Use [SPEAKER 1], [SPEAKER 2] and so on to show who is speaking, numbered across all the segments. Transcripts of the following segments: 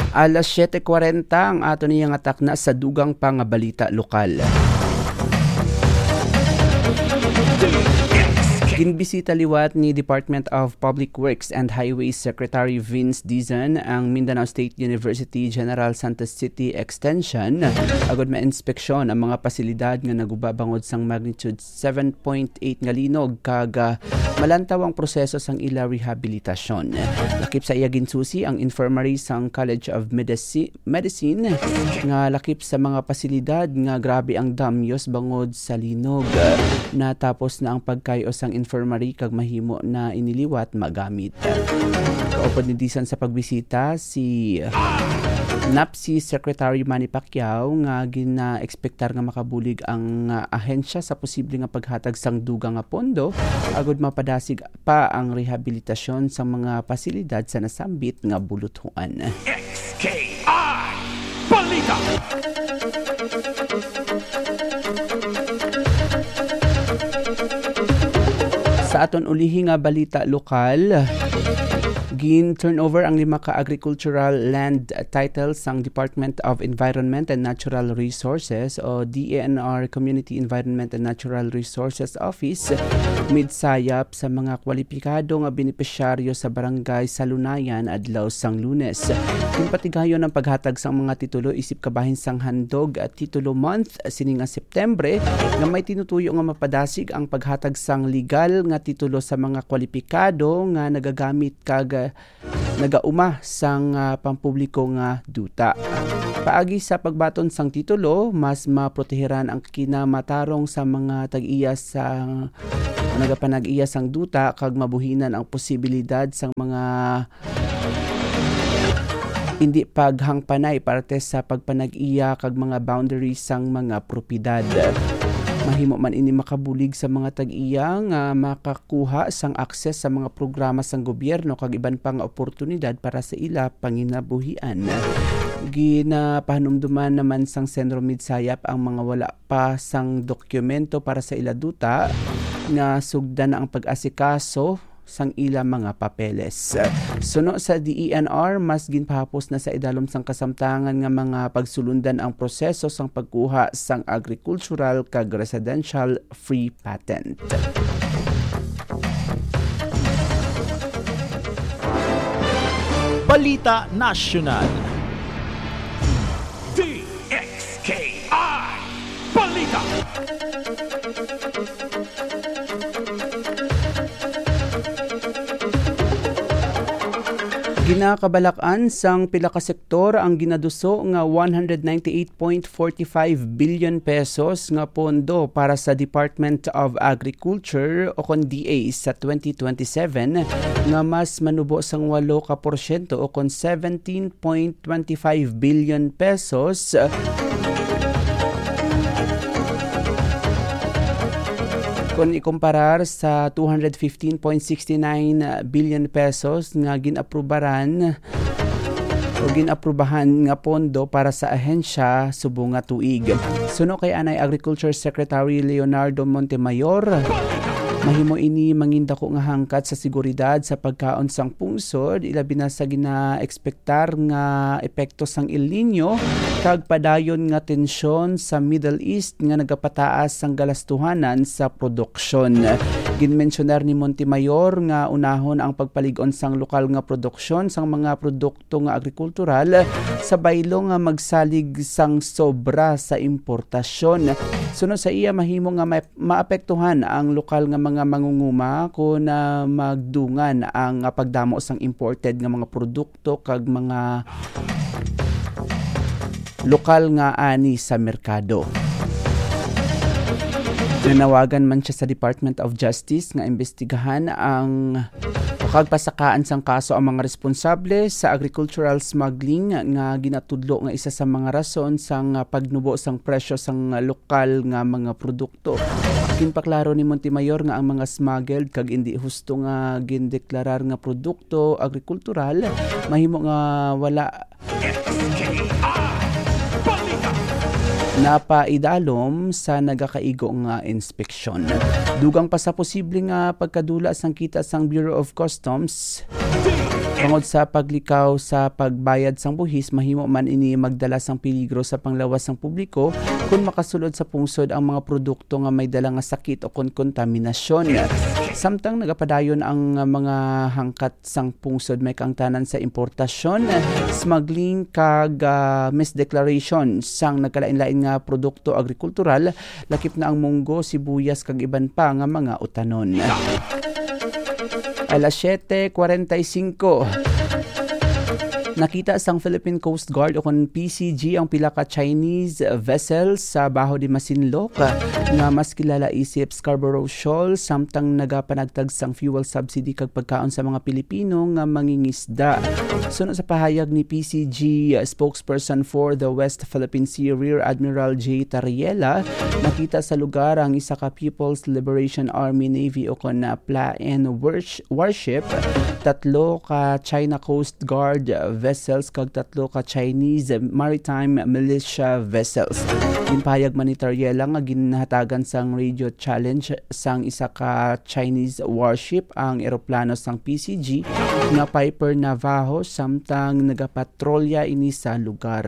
[SPEAKER 1] Alas 7:40 ang ato niyang atak na sa dugang pangabalita lokal. Ginbisita liwat ni Department of Public Works and Highways Secretary Vince Dizon ang Mindanao State University General Santos City Extension agod ma-inspeksyon ang mga pasilidad nga nagubabangod sang magnitude 7.8 nga linog kag malantaw ang proseso sang ila rehabilitasyon. Lakip sa iya ginsusi ang infirmary sang College of Medicine nga lakip sa mga pasilidad nga grabe ang damyos bangod sa linog. Natapos na ang pagkayo sang infirmary kag mahimo na iniliwat magamit. Kaupod ni Dizon sa pagbisita si NAPSI Secretary Manny Pacquiao nga gina-ekspektar nga makabulig ang ahensya sa posible nga paghatag sang dugang nga pondo agod mapadasig pa ang rehabilitasyon sa mga pasilidad sa nasambit nga buluthuan.
[SPEAKER 2] XKI Balita.
[SPEAKER 1] Sa aton ulihi nga balita lokal, gin-turnover ang 5 ka agricultural land titles sang Department of Environment and Natural Resources o DENR Community Environment and Natural Resources Office midsayap sa mga kwalipikado nga benepisyaryo sa barangay Salunayan adlaw sang Lunes. Pinpatigayon ang paghatag sang mga titulo isip kabahin sang handog at titulo month sini nga Septembre nga may tinutuyo nga mapadasig ang paghatag sang legal nga titulo sa mga kwalipikado nga nagagamit kag nagauma sang pampubliko nga duta. Paagi sa pagbaton sang titulo, mas maproteheran ang kinamatarong sa mga tag-iya sa nagapanag-iya sang duta kag mabuhinan ang posibilidad sang mga hindi paghangpanay parte sa pagpanag-iya kag mga boundaries sang mga propiedad. Mahimo man ini makabulig sa mga tag-iya nga makakuha sang akses sa mga programa sang gobyerno kag iban pang oportunidad para sa ila panginabuhian. Ginapahanumduman naman sang Sentro Midsayap ang mga wala pa sang dokumento para sa ila duta nga sugdan na ang pag-asikaso sang ila mga papeles. Suno sa DENR, mas ginpahapos na sa idalom sang kasamtangan nga mga pagsulundan ang proseso sang pagkuha sang agricultural kag residential free patent.
[SPEAKER 2] Balita Nasional. DXKI Balita.
[SPEAKER 1] Ginakabalakan sang pila ka sektor ang ginaduso nga 198.45 billion pesos nga pondo para sa Department of Agriculture o kon DA sa 2027 nga mas manubo sang 8% o kon 17.25 billion pesos kung ikumparar sa 215.69 billion pesos nga ginaprubahan nga pondo para sa ahensya subong nga tuig. Suno kay anay Agriculture Secretary Leonardo Montemayor, mahimo ini mangindako nga hangkat sa seguridad sa pagkaon sang pungsod ilabi na sa gina-ekspektar nga epekto sang El Nino kag padayon nga tensyon sa Middle East nga nagapataas sang galastuhanan sa produksyon. Ginmensionar ni Montemayor nga unahon ang pagpalig-on sang lokal nga produksyon sang mga produkto nga agrikultural sa baylo nga magsalig sang sobra sa importasyon. Sunod sa iya mahimo nga maapektuhan ang lokal nga mga mangunguma kung magdungan ang pagdamo sang imported nga mga produkto kag mga lokal nga ani sa merkado. Nanawagan man siya sa Department of Justice nga imbestigahan ang pagpasakaan sang kaso ang mga responsable sa agricultural smuggling nga ginatudlo nga isa sa mga rason sang pagnubo sang presyo sang lokal nga mga produkto. Ginpaklaro ni Montemayor nga ang mga smuggled kag hindi husto nga gindeklarar nga produkto agrikultural mahimo nga wala napaidalom sa nagakaigo nga inspeksyon. Dugang pa sa posible nga pagkadula sang kita sang Bureau of Customs Bangod sa paglikaw sa pagbayad sang buhis, mahimo man ini magdala sang peligro sa panglawas sang publiko kung makasulod sa pungsod ang mga produkto nga may dala nga sakit o kon kontaminasyon. Samtang nagapadayon ang mga hangkat sang pungsod may kaangtanan sa importasyon, smuggling kag misdeclaration sang nagkalain-lain nga produkto agrikultural, lakip na ang munggo, sibuyas kag iban pa nga mga utanon. Alas 7:45. Nakita sang Philippine Coast Guard o kon PCG ang pila ka Chinese vessels sa Baho de Masinloc nga mas kilala isip Scarborough Shoal, samtang nagapanagtag sang fuel subsidy kag pagkaon sa mga Pilipino nga mangingisda. Sunod sa pahayag ni PCG spokesperson for the West Philippine Sea, Rear Admiral J. Tariela, nakita sa lugar ang isa ka People's Liberation Army Navy o kon PLAN warship, 3 ka China Coast Guard vessels kag 3 ka Chinese Maritime Militia vessels. Ginpahayag man ni Tariela nga ginhatagan sang radio challenge sang isa ka Chinese warship ang eroplano sang PCG nga Piper Navajo, samtang nagapatrolya ini sa lugar.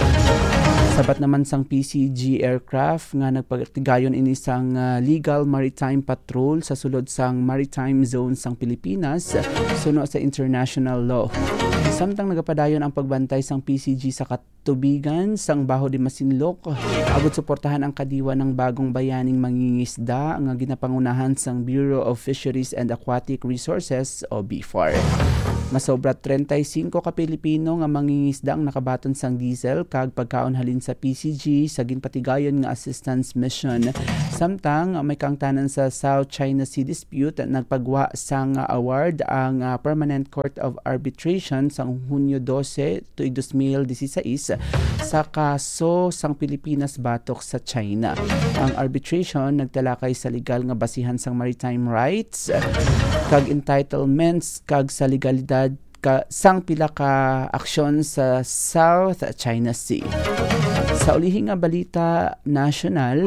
[SPEAKER 1] Sabat naman sang PCG aircraft nga nagpatigayon ini sang legal maritime patrol sa sulod sang maritime zone sang Pilipinas suno sa international law. Samtang nagapadayon ang pagbantay sang PCG sa katubigan sang Baho de Masinloc, agud suportahan ang kadiwa ng bagong bayaning mangingisda nga ginapangunahan sang Bureau of Fisheries and Aquatic Resources o BFAR. Masobra 35 ka Pilipino nga mangingisda ang nakabaton sang diesel kag pagkaon halin sa PCG sa ginpatigayon nga assistance mission. Samtang may kaangtanan sa South China Sea dispute, nagpagwa sang award ang Permanent Court of Arbitration sang Hunyo 12 tuig 2016 sa kaso sang Pilipinas batok sa China. Ang arbitration nagtalakay sa legal nga basihan sang maritime rights kag entitlements kag sa legalidad sang pila ka aksyon sa South China Sea. Sa ulihing nga balita nasyonal,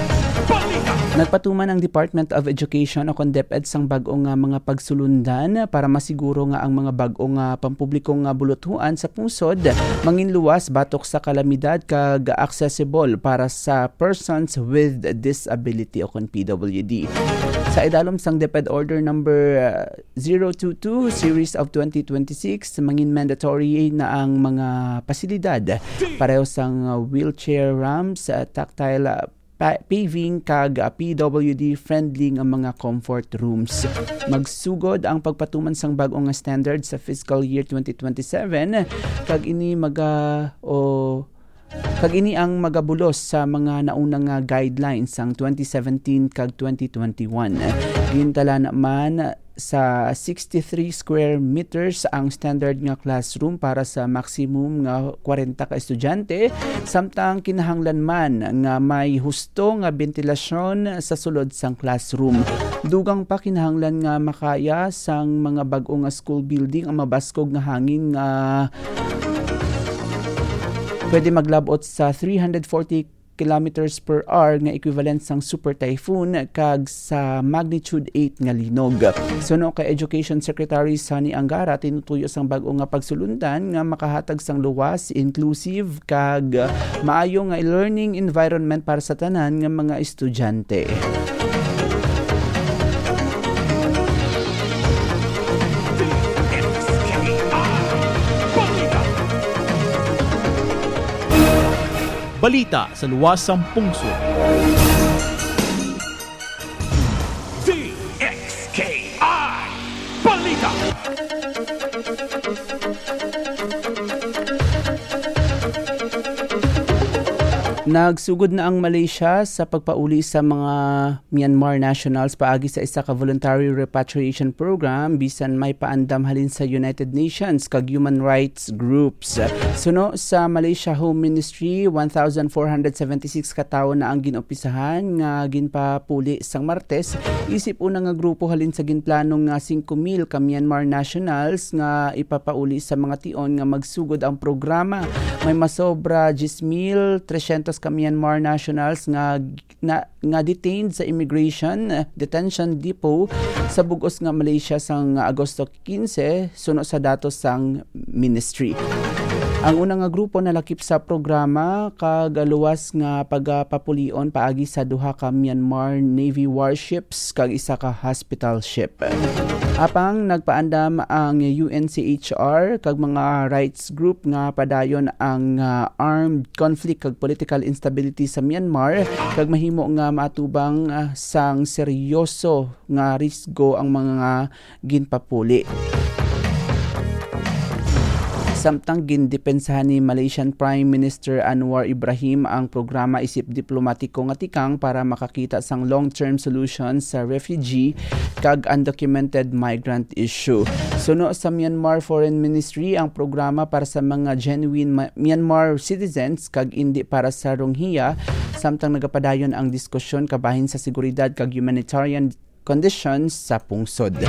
[SPEAKER 1] nagpatuman ang Department of Education o kon DepEd sang bag-ong mga pagsulundan para masiguro nga ang mga bag-ong pampublikong buluthuan sa pungsod manginluwas batok sa kalamidad kag accessible para sa persons with disability o kon PWD. Sa idalom sang DepEd Order number 022 Series of 2026, mangin mandatory na ang mga pasilidad pareho sang wheelchair ramps, tactile paving kag PWD friendly ang mga comfort rooms. Magsugod ang pagpatuman sang bag-ong standard sa fiscal year 2027 kag ini ang magabulos sa mga naunang guidelines sang 2017 kag 2021. Gintala naman sa 63 square meters ang standard nga classroom para sa maximum nga 40 ka estudyante, samtang kinahanglan man nga may husto nga ventilasyon sa sulod sang classroom. Dugang pa kinahanglan nga makaya sang mga bag-o nga school building ang mabaskog nga hangin nga pwede maglabot sa 340 kilometers per hour nga equivalent sang super typhoon kag sa magnitude 8 nga linog. Suno kay Education Secretary Sunny Angara, tinutuyo sang bag-o nga pagsulundan nga makahatag sang luwas, inclusive kag maayo nga learning environment para sa tanan nga mga estudyante.
[SPEAKER 2] Balita sa luwasang pungsod. DXKI Balita.
[SPEAKER 1] Nagsugod na ang Malaysia sa pagpauli sa mga Myanmar nationals paagi sa isa ka voluntary repatriation program bisan may paandam halin sa United Nations kag human rights groups. Suno sa Malaysia Home Ministry, 1,476 ka tawo na ang ginumpisahan nga ginpapuli sang Martes. Isip una nga grupo halin sa ginplanong nga 5,000 ka Myanmar nationals nga ipapauli sa mga tion nga magsugod ang programa. May masobra 10,300 200 ka Myanmar nationals nga detained sa immigration detention depot sa bugos nga Malaysia sang Agosto 15 suno sa datos sang ministry. Ang unang nga grupo nalakip sa programa kag luwas nga pagapapulion paagi sa duha ka Myanmar Navy warships kag isa ka hospital ship. Apang nagpaandam ang UNCHR kag mga rights group nga padayon ang armed conflict kag political instability sa Myanmar kag mahimo nga matubang sang seryoso nga risgo ang mga ginpapuli. Samtang gindepensahan ni Malaysian Prime Minister Anwar Ibrahim ang programa isip diplomatiko nga tikang para makakita sang long-term solution sa refugee kag undocumented migrant issue. Suno sa Myanmar Foreign Ministry ang programa para sa mga genuine Myanmar citizens kag indi para sa Rohingya, samtang nagapadayon ang diskusyon kabahin sa seguridad kag humanitarian conditions sa pungsod.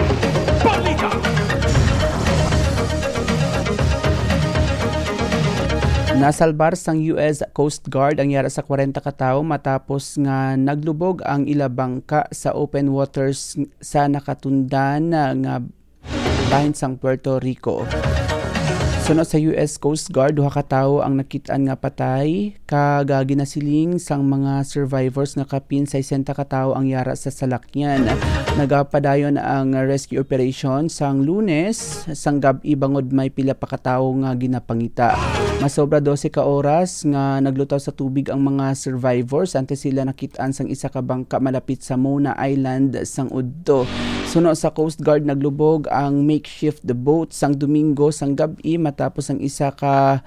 [SPEAKER 1] Nasalbar sang US Coast Guard ang yara sa 40 ka tawo matapos nga naglubog ang ila bangka sa open waters sa nakatundan nga bahin sang Puerto Rico. Sunod sa US Coast Guard, duha ka tawo ang nakitaan nga patay kag ginasiling sang mga survivors nga kapin 60 ka tawo ang yara sa salakyan. Nagapadayon ang rescue operation sang Lunes sang gab-i bangod may pila pa ka tawo nga ginapangita. Masobra 12 ka oras nga naglutaw sa tubig ang mga survivors antes sila nakitaan sang isa ka bangka malapit sa Mona Island sang Udto. Suno sa Coast Guard naglubog ang makeshift boat sang Domingo sang gab-i matapos ang isa ka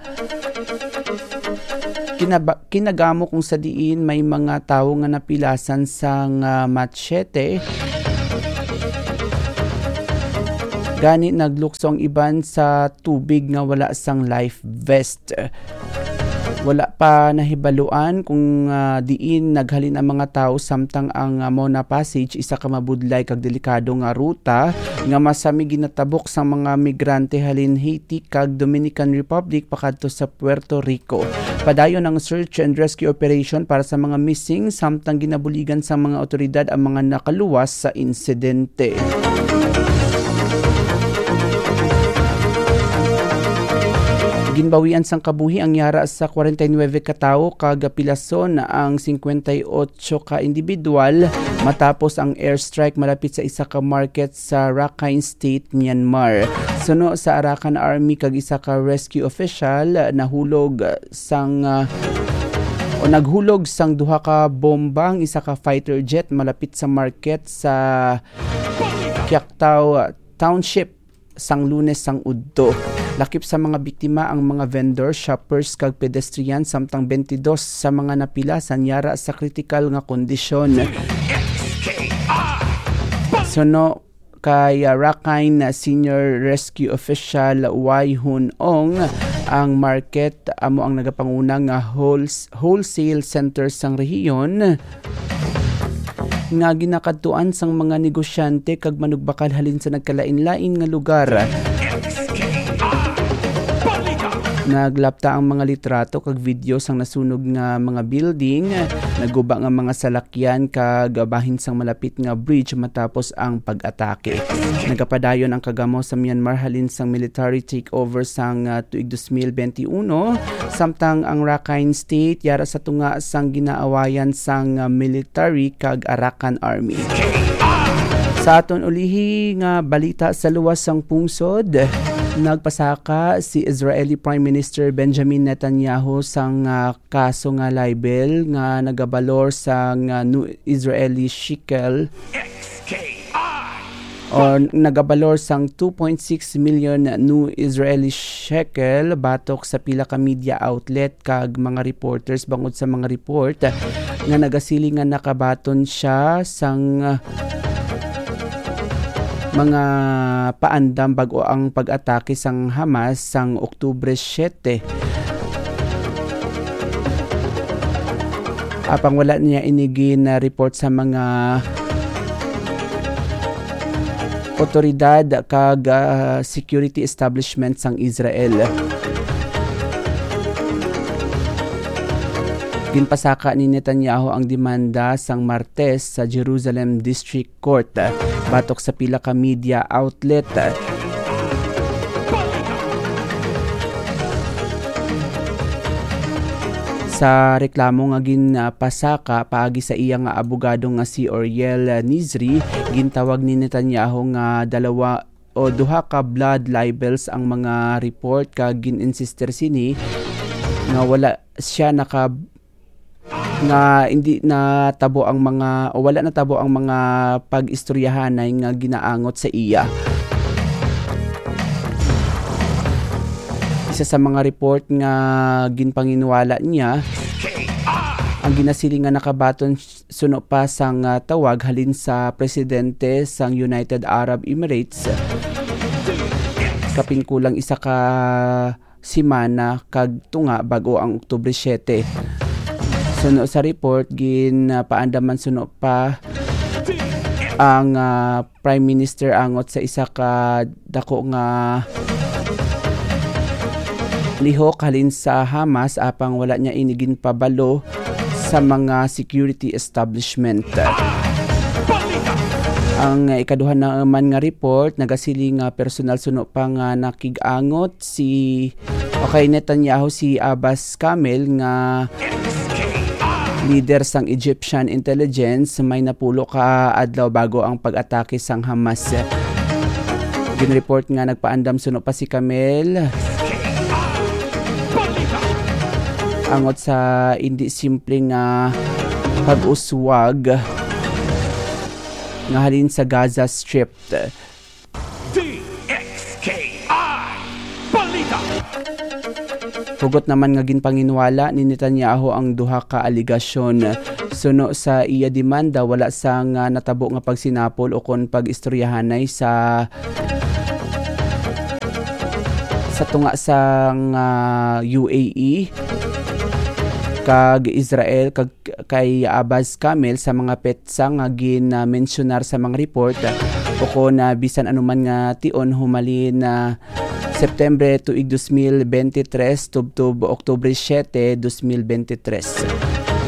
[SPEAKER 1] kinagamo kung sa diin may mga tawo nga napilasan sang machete. Gani nagluksong iban sa tubig nga wala sang life vest. Wala pa nahibaluan kung diin naghalin ang mga tao samtang ang Mona Passage isa ka mabudlay kag delikado nga ruta nga masami ginatabok sa mga migrante halin Haiti kag Dominican Republic pakadto sa Puerto Rico. Padayon ang search and rescue operation para sa mga missing samtang ginabuligan sa mga otoridad ang mga nakaluwas sa insidente. Ginbawian sang kabuhi ang yara sa 49 ka tawo kag pilason ang 58 ka individual matapos ang airstrike malapit sa isa ka market sa Rakhine State, Myanmar. Suno sa Arakan Army kag isa ka rescue official naghulog sang duha ka bombang isa ka fighter jet malapit sa market sa Kiaktao Township sang Lunes sang Udto. Lakip sa mga biktima ang mga vendor, shoppers kag pedestrian samtang 22 sa mga napilasan yara sa critical nga kondisyon. Suno kay Rakhine Senior Rescue Official Y Hun Ong, ang market amo ang nagapangunang nga wholesale center sang rehiyon nga ginakadtuan sang mga negosyante kag manugbakal halin sa nagkalain-lain nga lugar. Naglapta ang mga litrato kag video sang nasunog nga mga building, naguba nga mga salakyan kag bahin sang malapit nga bridge matapos ang pag-atake. Nagapadayon ang kagamo sa Myanmar halin sang military takeover sang tuig 2021 samtang ang Rakhine State yara sa tunga sang ginaawayan sang military kag Arakan Army. Sa aton ulihi nga balita sa luwas sang pungsod, nagpasaka si Israeli Prime Minister Benjamin Netanyahu sang kaso nga libel nga nagabalor sang new Israeli shekel o nagabalor sang 2.6 million new Israeli shekel batok sa pila ka media outlet kag mga reporters bangod sa mga report nga nagasiling nga nakabaton siya sang mga paandam bago ang pag-atake sang Hamas sang Oktubre 7. Apang wala niya inigi na report sa mga otoridad kag security establishment sang Israel. Ginpasaka ni Netanyahu ang demanda sang Martes sa Jerusalem District Court batok sa pila ka media outlet. Sa reklamo nga ginpasaka paagi sa iya nga abogado nga si Oriel Nizri, gintawag ni Netanyahu nga duha ka blood libels ang mga report kag gin-insister sini nga wala siya nga hindi natabo ang mga wala natabo ang mga pag-istoryahanay nga ginaangot sa iya. Isa sa mga report nga ginpanginwala niya ang ginasiling nga nakabaton suno pa sang tawag halin sa presidente sang United Arab Emirates kapin kulang isa ka simana kag tunga bago ang Oktubre 7. Suno sa report ginpaandaman suno pa ang Prime Minister angot sa isa ka dako nga lihok halin sa Hamas apang wala niya inigin pabalo sa mga security establishment. Ang ikaduha naman nga report nagasiling personal suno pa nga nakigangot kay Netanyahu si Abbas Kamel nga leader sang Egyptian intelligence may napulo ka adlaw bago ang pag-atake sang Hamas. Ginreport nga nagpaandam suno pa si Kamel angot sa hindi simple nga pag-uswag nga halin sa Gaza Strip.
[SPEAKER 2] Balita.
[SPEAKER 1] Hugot naman nga ginpanginwala ni Netanyahu ang duha ka aligasyon. Suno sa iya demanda wala sang natabo nga pagsinapol o kon pag-istoryahanay sa tunga sang UAE kag Israel kag kay Abbas Kamel sa mga petsa nga gin-mentionar sa mga report o kon bisan anuman nga tion humalin na September tuig 2023 tubtob Oktubre 7, 2023.